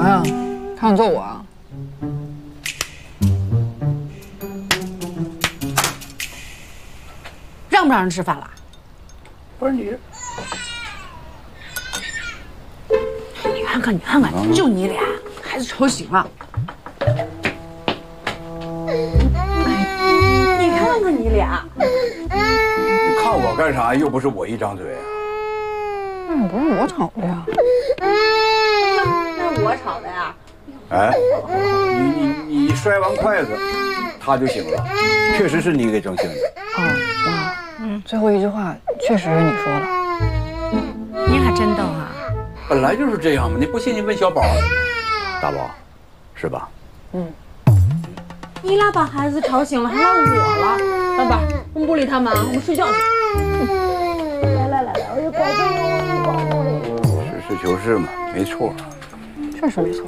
呀？他想揍我啊？ 让不让人吃饭了？ 不是你， 你看看，就你俩，孩子吵醒了。你看看你俩， 你看我干啥？又不是我一张嘴。 那不是我吵的呀。 那是我吵的呀。 哎，你摔完筷子，他就醒了，确实是你给整醒的。 妈，最后一句话确实是你说的。 你俩真逗啊！ 本来就是这样嘛，你不信你问小宝。大宝，是吧？ 你俩把孩子吵醒了，还赖我了。老板，我们不理他们啊，我们睡觉去。来，我有宝贝， 实事求是嘛，没错。 确实没错。